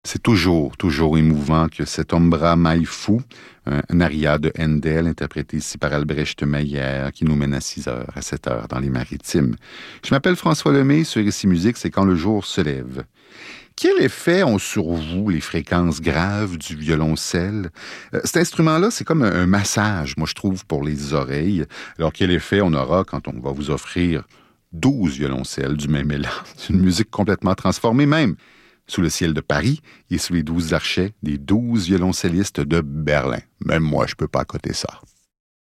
C'est toujours émouvant que cet Ombra Mai Fu, un aria de Handel, interprété ici par Albrecht Meyer, qui nous mène à 6 heures, à 7 heures dans les Maritimes. Je m'appelle François Lemay, sur Ici Musique, c'est Quand le jour se lève. Quel effet ont sur vous les fréquences graves du violoncelle? Cet instrument-là, c'est comme un massage, moi je trouve, pour les oreilles. Alors quel effet on aura quand on va vous offrir 12 violoncelles du même élan, une musique complètement transformée même, sous le ciel de Paris et sous les 12 archets des 12 violoncellistes de Berlin. Même moi, je peux pas accoter ça.